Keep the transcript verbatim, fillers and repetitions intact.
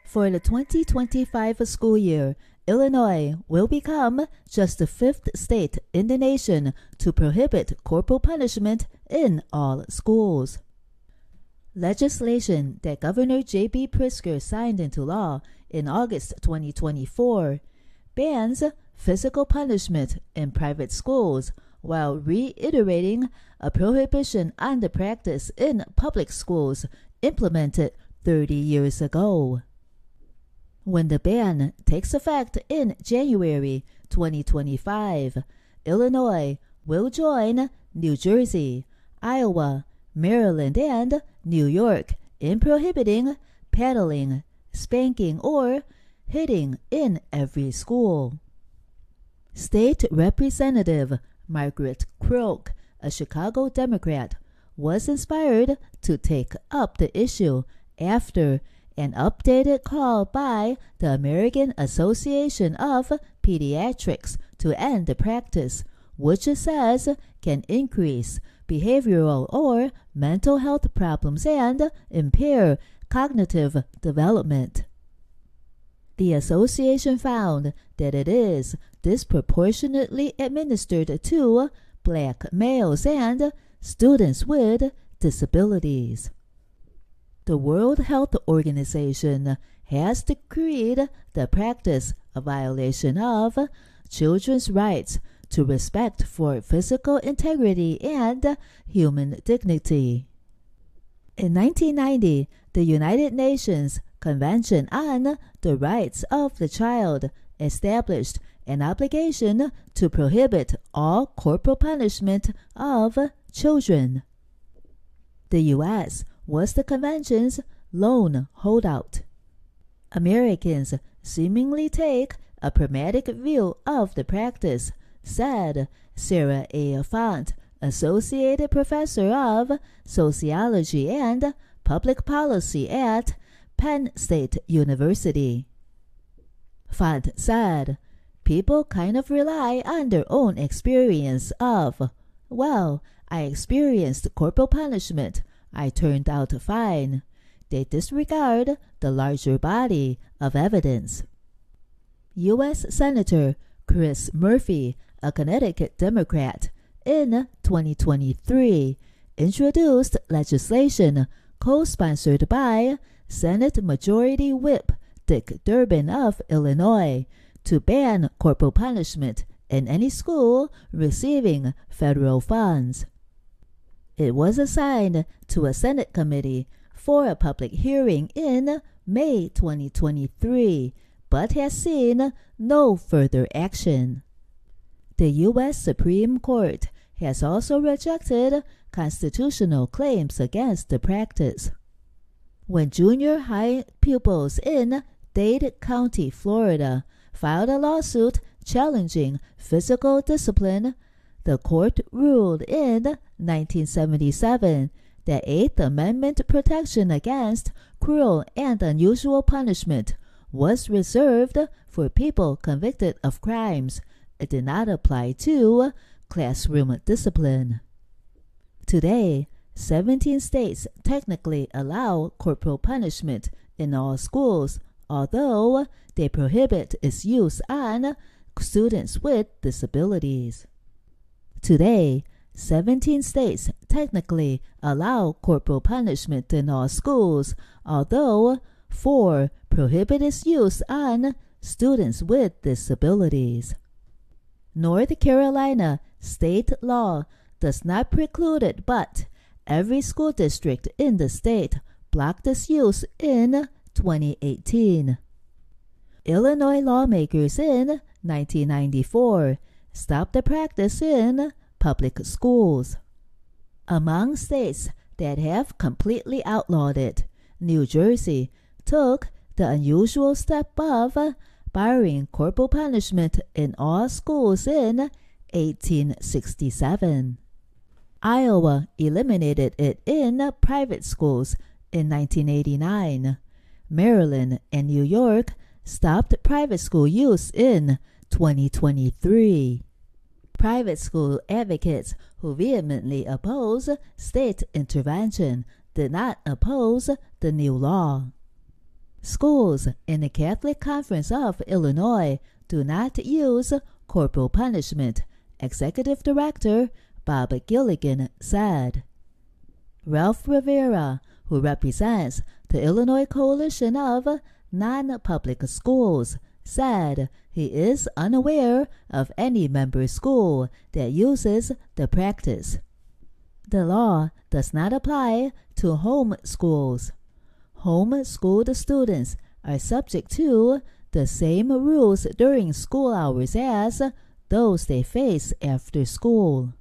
For the twenty twenty-five school year, Illinois will become just the fifth state in the nation to prohibit corporal punishment in all schools. Legislation that Governor J B Pritzker signed into law in August twenty twenty-four bans physical punishment in private schools while reiterating a prohibition on the practice in public schools implemented thirty years ago. When the ban takes effect in January twenty twenty-five, Illinois will join New Jersey, Iowa, Maryland, and New York in prohibiting paddling, spanking, or hitting in every school. State Representative Margaret Croak, a Chicago Democrat, was inspired to take up the issue after an updated call by the American Association of Pediatrics to end the practice, which it says can increase behavioral or mental health problems and impair cognitive development. The association found that it is disproportionately administered to black males and students with disabilities. The World Health Organization has decreed the practice a violation of children's rights to respect for physical integrity and human dignity. In nineteen ninety, the United Nations Convention on the Rights of the Child established an obligation to prohibit all corporal punishment of children. The U S was the convention's lone holdout. Americans seemingly take a pragmatic view of the practice, said Sarah A. Font, Associated Professor of Sociology and Public Policy at Penn State University. Font said, "People kind of rely on their own experience of, well, I experienced corporal punishment. I turned out fine." They disregard the larger body of evidence. U S Senator Chris Murphy, a Connecticut Democrat, in twenty twenty-three introduced legislation co-sponsored by Senate Majority Whip Dick Durbin of Illinois to ban corporal punishment in any school receiving federal funds. It was assigned to a Senate committee for a public hearing in May twenty twenty-three, but has seen no further action. The U S Supreme Court has also rejected constitutional claims against the practice. When junior high pupils in Dade County, Florida, filed a lawsuit challenging physical discipline, the court ruled in nineteen seventy-seven that Eighth Amendment protection against cruel and unusual punishment was reserved for people convicted of crimes. It did not apply to classroom discipline. Today, seventeen states technically allow corporal punishment in all schools, although they prohibit its use on students with disabilities. Today, seventeen states technically allow corporal punishment in all schools, although four prohibit its use on students with disabilities. North Carolina state law does not preclude it, but every school district in the state blocked its use in twenty eighteen. Illinois lawmakers in nineteen ninety-four stopped the practice in public schools. Among states that have completely outlawed it, New Jersey took the unusual step of barring corporal punishment in all schools in eighteen sixty-seven. Iowa eliminated it in private schools in nineteen eighty-nine. Maryland and New York stopped private school use in twenty twenty-three. Private school advocates who vehemently oppose state intervention did not oppose the new law. Schools in the Catholic Conference of Illinois do not use corporal punishment, Executive Director Bob Gilligan said. Ralph Rivera, who represents the Illinois Coalition of Non-Public Schools, said he is unaware of any member school that uses the practice. The law does not apply to home schools. Home-schooled students are subject to the same rules during school hours as those they face after school.